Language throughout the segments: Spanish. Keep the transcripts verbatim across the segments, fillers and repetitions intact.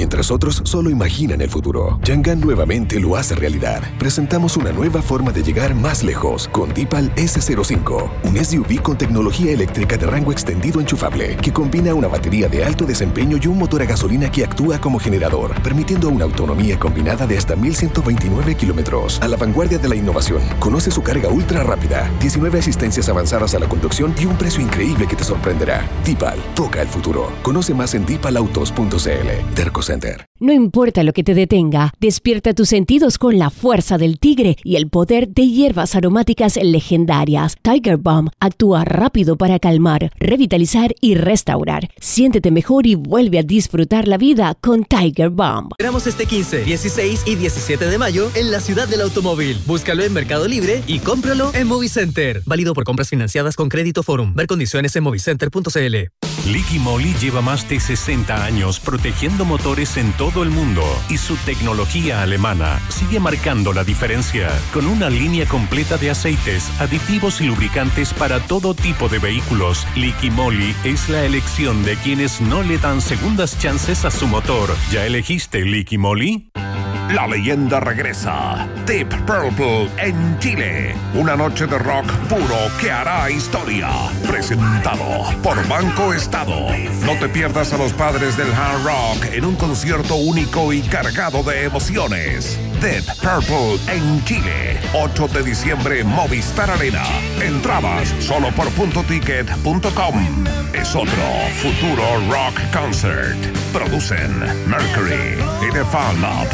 Mientras otros solo imaginan el futuro, Yangan nuevamente lo hace realidad. Presentamos una nueva forma de llegar más lejos con Deepal ese cero cinco, un S U V con tecnología eléctrica de rango extendido enchufable que combina una batería de alto desempeño y un motor a gasolina que actúa como generador, permitiendo una autonomía combinada de hasta mil ciento veintinueve kilómetros. A la vanguardia de la innovación. Conoce su carga ultra rápida, diecinueve asistencias avanzadas a la conducción y un precio increíble que te sorprenderá. Deepal, toca el futuro. Conoce más en deepal autos punto c l. Terco Center. No importa lo que te detenga, despierta tus sentidos con la fuerza del tigre y el poder de hierbas aromáticas legendarias. Tiger Balm actúa rápido para calmar, revitalizar y restaurar. Siéntete mejor y vuelve a disfrutar la vida con Tiger Balm. Esperamos este quince, dieciséis y diecisiete de mayo en la ciudad del automóvil. Búscalo en Mercado Libre y cómpralo en Movicenter. Válido por compras financiadas con Crédito Forum. Ver condiciones en movicenter punto c l. Liqui Moly lleva más de sesenta años protegiendo motores en todo el mundo y su tecnología alemana sigue marcando la diferencia con una línea completa de aceites, aditivos y lubricantes para todo tipo de vehículos. Liqui Moly es la elección de quienes no le dan segundas chances a su motor. ¿Ya elegiste Liqui Moly? La leyenda regresa. Deep Purple en Chile. Una noche de rock puro que hará historia. Presentado por Banco Estado. No te pierdas a los padres del hard rock en un concierto único y cargado de emociones. Deep Purple en Chile. ocho de diciembre, Movistar Arena. Entradas solo por punto ticket punto com. Es otro futuro rock concert. Producen Mercury y The Fan Up.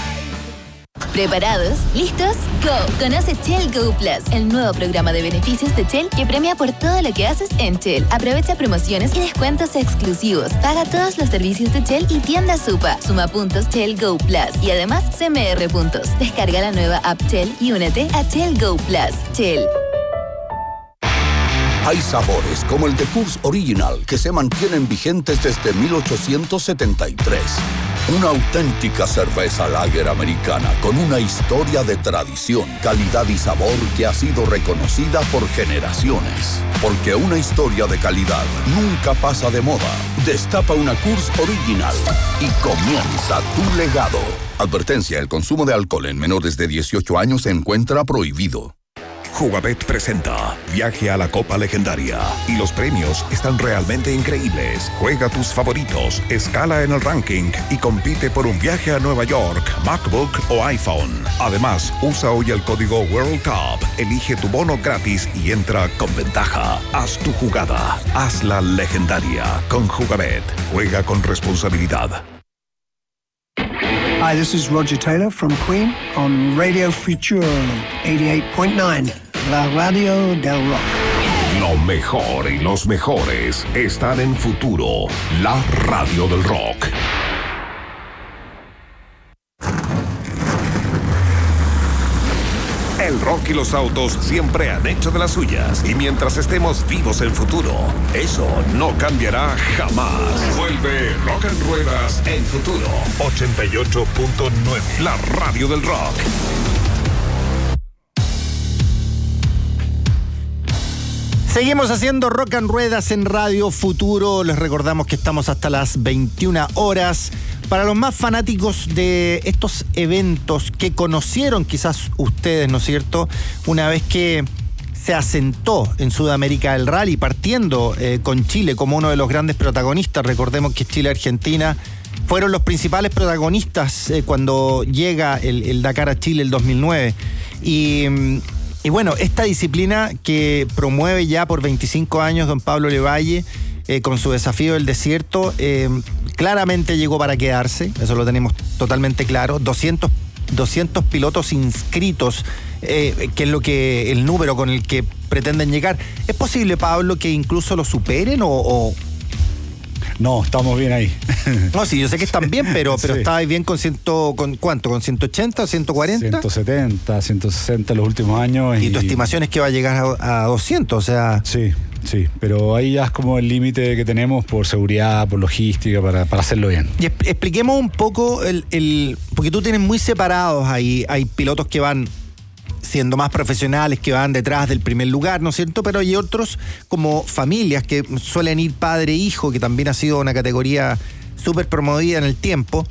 ¿Preparados? ¿Listos? ¡Go! Conoce Shell Go Plus, el nuevo programa de beneficios de Shell que premia por todo lo que haces en Shell. Aprovecha promociones y descuentos exclusivos. Paga todos los servicios de Shell y tienda Supa. Suma puntos Shell Go Plus y además C M R puntos. Descarga la nueva app Shell y únete a Shell Go Plus. Shell. Hay sabores como el de Coors Original que se mantienen vigentes desde mil ochocientos setenta y tres. Una auténtica cerveza lager americana con una historia de tradición, calidad y sabor que ha sido reconocida por generaciones. Porque una historia de calidad nunca pasa de moda. Destapa una Coors Original y comienza tu legado. Advertencia: el consumo de alcohol en menores de dieciocho años se encuentra prohibido. Jugabet presenta Viaje a la Copa Legendaria y los premios están realmente increíbles. Juega tus favoritos, escala en el ranking y compite por un viaje a Nueva York, MacBook o iPhone. Además, usa hoy el código World Cup, elige tu bono gratis y entra con ventaja. Haz tu jugada, hazla legendaria con Jugabet. Juega con responsabilidad. Hi, this is Roger Taylor from Queen on Radio Future eighty-eight point nine, la radio del rock. Lo mejor y los mejores están en Futuro, la radio del rock. El rock y los autos siempre han hecho de las suyas. Y mientras estemos vivos en Futuro, eso no cambiará jamás. Vuelve Rock and Ruedas en Futuro. ochenta y ocho punto nueve. La radio del rock. Seguimos haciendo Rock and Ruedas en Radio Futuro. Les recordamos que estamos hasta las veintiuna horas. Para los más fanáticos de estos eventos que conocieron quizás ustedes, ¿no es cierto?, una vez que se asentó en Sudamérica el rally, partiendo eh, con Chile como uno de los grandes protagonistas. Recordemos que Chile y Argentina fueron los principales protagonistas eh, cuando llega el, el Dakar a Chile el dos mil nueve. Y, y bueno, esta disciplina que promueve ya por veinticinco años don Pablo Levalle, Eh, con su desafío del desierto, eh, claramente llegó para quedarse, eso lo tenemos totalmente claro. doscientos, doscientos pilotos inscritos, eh, que es lo que el número con el que pretenden llegar. ¿Es posible, Pablo, que incluso lo superen o...? o... No, estamos bien ahí. No, sí, yo sé que están bien, pero, pero sí. ¿Estabais bien con ciento, con cuánto? ¿Con ciento ochenta, ciento cuarenta? ciento setenta, ciento sesenta en los últimos años. Y, y tu estimación es que va a llegar a, a doscientos, o sea... Sí, sí, pero ahí ya es como el límite que tenemos por seguridad, por logística, para, para hacerlo bien. Y expliquemos un poco, el, el porque tú tienes muy separados ahí, hay pilotos que van siendo más profesionales, que van detrás del primer lugar, ¿no es cierto? Pero hay otros como familias que suelen ir padre-hijo, que también ha sido una categoría súper promovida en el tiempo.